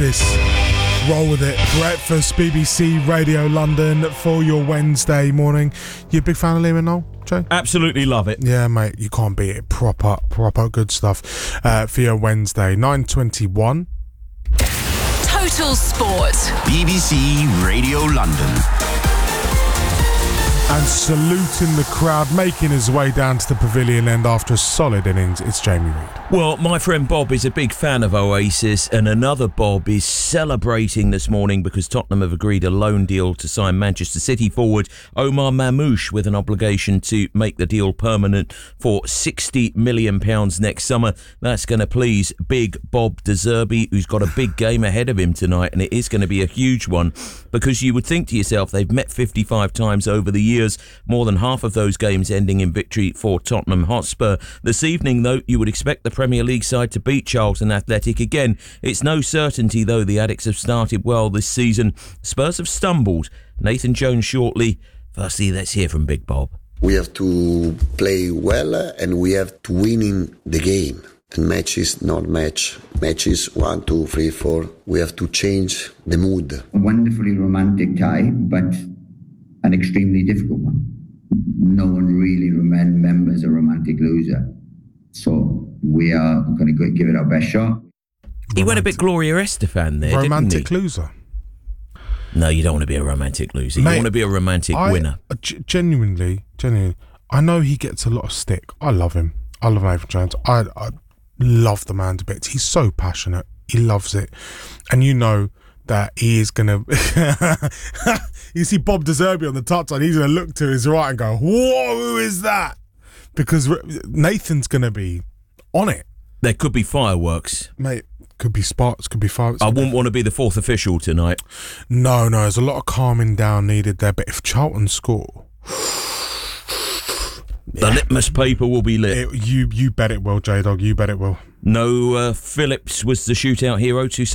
this. Roll with it. Breakfast, BBC Radio London for your Wednesday morning. You a big fan of Liam and Noel, Joe? Absolutely love it. Yeah, mate, you can't beat it. Proper good stuff for your Wednesday. 9:21. Total Sport. BBC Radio London. And saluting the crowd, making his way down to the pavilion end after a solid innings, it's Jamie Reid. Well, my friend Bob is a big fan of Oasis, and another Bob is celebrating this morning because Tottenham have agreed a loan deal to sign Manchester City forward Omar Mamouche with an obligation to make the deal permanent for £60 million next summer. That's going to please big Bob De Zerbi, who's got a big game ahead of him tonight, and it is going to be a huge one because you would think to yourself they've met 55 times over the years, more than half of those games ending in victory for Tottenham Hotspur. This evening, though, you would expect the Premier League side to beat Charlton Athletic again. It's no certainty, though. The Addicks have started well this season. Spurs have stumbled. Nathan Jones shortly. Firstly, let's hear from Big Bob. We have to play well and we have to win in the game. And matches, not match. Matches 1, 2, 3, 4. We have to change the mood. A wonderfully romantic tie, but an extremely difficult one. No one really remembers a romantic loser. So we are going to give it our best shot. He went a bit Gloria Estefan there, romantic didn't he? loser. No, you don't want to be a romantic loser. Mate, you want to be a romantic winner. Genuinely, I know he gets a lot of stick. I love him. I love Nathan Jones. I love the man to bits. He's so passionate. He loves it. And you know that he is going to... You see Bob De Zerbi on the touchline, he's going to look to his right and go, whoa, who is that? Because Nathan's going to be on it. There could be fireworks. Mate, could be sparks, could be fireworks. I wouldn't want to be the fourth official tonight. No, there's a lot of calming down needed there. But if Charlton score... The litmus paper will be lit. You bet it will, J-Dog, you bet it will. No, Phillips was the shootout hero to